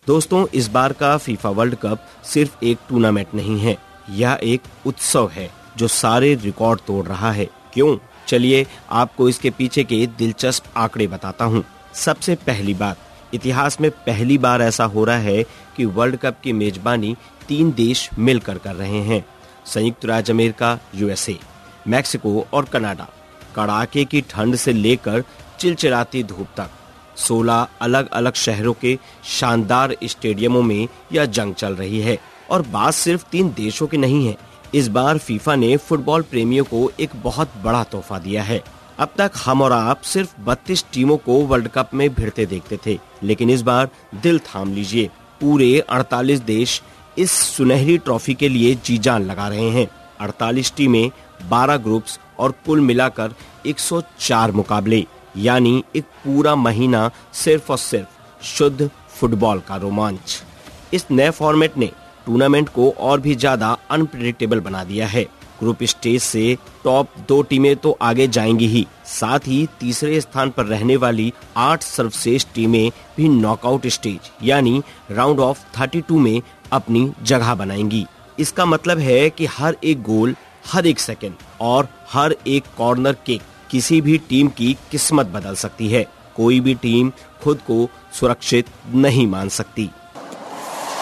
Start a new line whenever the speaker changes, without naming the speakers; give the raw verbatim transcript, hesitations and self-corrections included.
दोस्तों, इस बार का फीफा वर्ल्ड कप सिर्फ एक टूर्नामेंट नहीं है, यह एक उत्सव है जो सारे रिकॉर्ड तोड़ रहा है। क्यों? चलिए आपको इसके पीछे के दिलचस्प आंकड़े बताता हूँ। सबसे पहली बात, इतिहास में पहली बार ऐसा हो रहा है कि वर्ल्ड कप की मेजबानी तीन देश मिलकर कर रहे हैं। संयुक्त राज्य अमेरिका यूएसए, मैक्सिको और कनाडा। कड़ाके की ठंड से लेकर चिलचिलाती धूप तक सोलह अलग अलग शहरों के शानदार स्टेडियमों में यह जंग चल रही है। और बात सिर्फ तीन देशों की नहीं है। इस बार फीफा ने फुटबॉल प्रेमियों को एक बहुत बड़ा तोहफा दिया है। अब तक हम और आप सिर्फ बत्तीस टीमों को वर्ल्ड कप में भिड़ते देखते थे, लेकिन इस बार दिल थाम लीजिए, पूरे अड़तालीस देश इस सुनहरी ट्रॉफी के लिए जी जान लगा रहे हैं। अड़तालीस टीमें, बारह ग्रुप्स और कुल मिलाकर एक सौ चार मुकाबले, यानी एक पूरा महीना सिर्फ और सिर्फ शुद्ध फुटबॉल का रोमांच। इस नए फॉर्मेट ने टूर्नामेंट को और भी ज्यादा अनप्रेडिक्टेबल बना दिया है। ग्रुप स्टेज से टॉप दो टीमें तो आगे जाएंगी ही, साथ ही तीसरे स्थान पर रहने वाली आठ सर्वश्रेष्ठ टीमें भी नॉकआउट स्टेज यानी राउंड ऑफ बत्तीस में अपनी जगह बनाएंगी। इसका मतलब है कि हर एक गोल, हर एक सेकंड और हर एक कॉर्नर किक किसी भी टीम की किस्मत बदल सकती है। कोई भी टीम खुद को सुरक्षित नहीं मान सकती।